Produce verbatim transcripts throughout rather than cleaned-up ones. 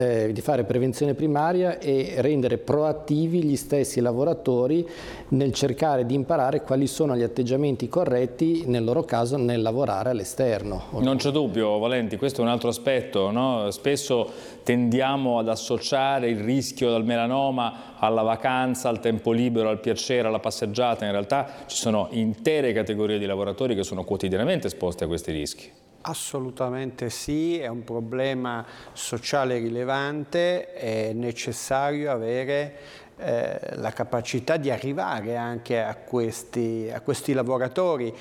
di fare prevenzione primaria e rendere proattivi gli stessi lavoratori nel cercare di imparare quali sono gli atteggiamenti corretti, nel loro caso, nel lavorare all'esterno. Non c'è dubbio, Valenti, questo è un altro aspetto, no? Spesso tendiamo ad associare il rischio del melanoma alla vacanza, al tempo libero, al piacere, alla passeggiata. In realtà ci sono intere categorie di lavoratori che sono quotidianamente esposti a questi rischi. Assolutamente sì, è un problema sociale rilevante, è necessario avere eh, la capacità di arrivare anche a questi, a questi lavoratori.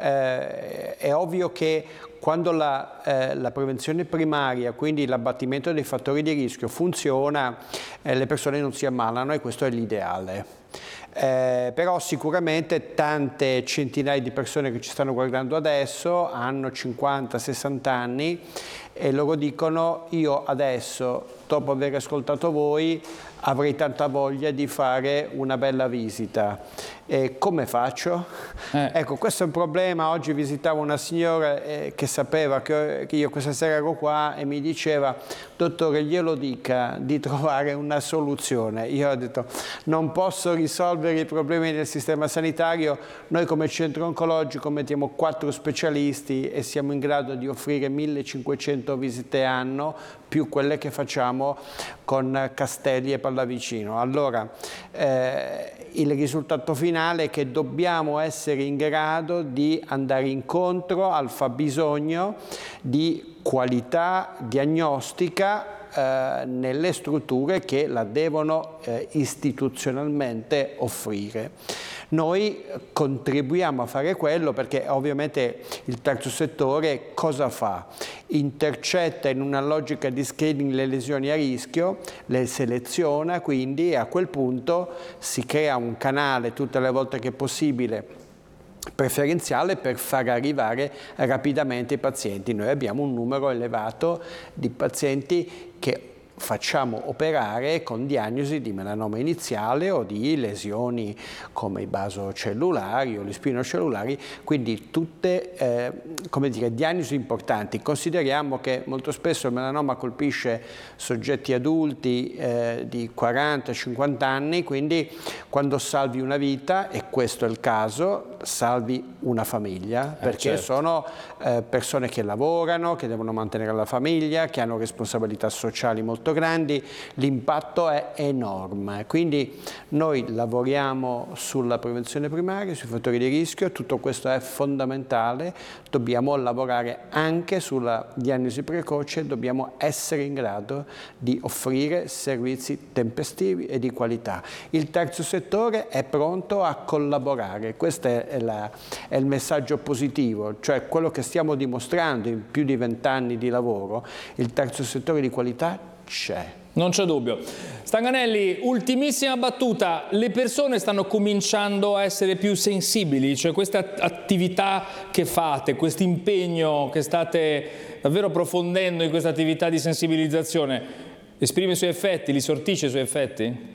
Eh, è ovvio che quando la, eh, la prevenzione primaria, quindi l'abbattimento dei fattori di rischio, funziona, eh, le persone non si ammalano e questo è l'ideale. Eh, però sicuramente tante centinaia di persone che ci stanno guardando adesso hanno cinquanta sessanta anni e loro dicono: io adesso, dopo aver ascoltato voi, avrei tanta voglia di fare una bella visita. E come faccio? Eh. Ecco, questo è un problema. Oggi visitavo una signora eh, che sapeva che, che io questa sera ero qua e mi diceva: dottore, glielo dica di trovare una soluzione. Io ho detto: non posso risolvere i problemi del sistema sanitario. Noi come centro oncologico mettiamo quattro specialisti e siamo in grado di offrire millecinquecento visite anno, più quelle che facciamo con Castelli e Pallavicino. Allora, eh, il risultato finale è che dobbiamo essere in grado di andare incontro al fabbisogno di qualità diagnostica eh, nelle strutture che la devono eh, istituzionalmente offrire. Noi contribuiamo a fare quello perché ovviamente il terzo settore cosa fa? Intercetta in una logica di screening le lesioni a rischio, le seleziona quindi e a quel punto si crea un canale tutte le volte che è possibile preferenziale per far arrivare rapidamente i pazienti. Noi abbiamo un numero elevato di pazienti che facciamo operare con diagnosi di melanoma iniziale o di lesioni come i basocellulari o gli spinocellulari, quindi tutte eh, come dire, diagnosi importanti. Consideriamo che molto spesso il melanoma colpisce soggetti adulti eh, di quaranta cinquanta anni, quindi quando salvi una vita, e questo è il caso, salvi una famiglia, eh, perché certo. sono eh, persone che lavorano, che devono mantenere la famiglia, che hanno responsabilità sociali molto grandi, l'impatto è enorme. Quindi noi lavoriamo sulla prevenzione primaria, sui fattori di rischio, tutto questo è fondamentale, dobbiamo lavorare anche sulla diagnosi precoce, dobbiamo essere in grado di offrire servizi tempestivi e di qualità. Il terzo settore è pronto a collaborare, questo è, la, è il messaggio positivo, cioè quello che stiamo dimostrando in più di vent'anni di lavoro, il terzo settore di qualità c'è. Non c'è dubbio. Stanganelli, ultimissima battuta, le persone stanno cominciando a essere più sensibili, cioè questa attività che fate, questo impegno che state davvero approfondendo in questa attività di sensibilizzazione, esprime i suoi effetti, li sortisce i suoi effetti?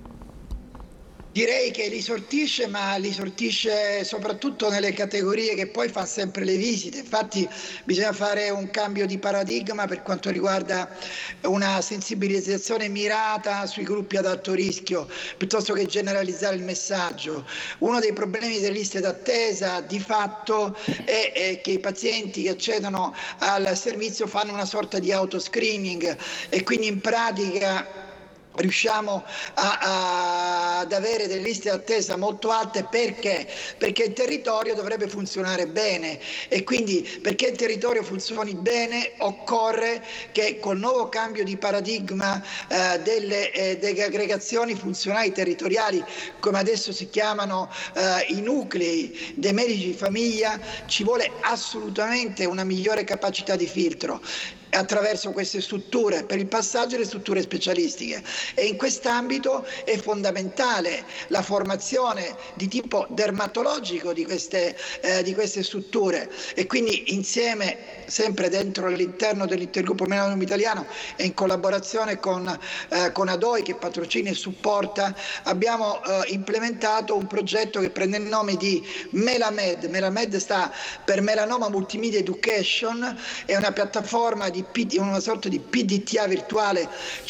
Direi che li sortisce, ma li sortisce soprattutto nelle categorie che poi fa sempre le visite. Infatti bisogna fare un cambio di paradigma per quanto riguarda una sensibilizzazione mirata sui gruppi ad alto rischio, piuttosto che generalizzare il messaggio. Uno dei problemi delle liste d'attesa di fatto è, è che i pazienti che accedono al servizio fanno una sorta di autoscreening e quindi in pratica riusciamo a, a, ad avere delle liste d'attesa molto alte. Perché? Perché il territorio dovrebbe funzionare bene e quindi perché il territorio funzioni bene occorre che col nuovo cambio di paradigma eh, delle, eh, delle aggregazioni funzionali territoriali, come adesso si chiamano eh, i nuclei dei medici di famiglia, ci vuole assolutamente una migliore capacità di filtro attraverso queste strutture per il passaggio alle strutture specialistiche, e in quest'ambito è fondamentale la formazione di tipo dermatologico di queste, eh, di queste strutture, e quindi insieme, sempre dentro all'interno dell'intergruppo Melanoma Italiano e in collaborazione con, eh, con A D O I che patrocina e supporta, abbiamo eh, implementato un progetto che prende il nome di Melamed. Melamed sta per Melanoma Multimedia Education, è una piattaforma di una sorta di P D T A virtuale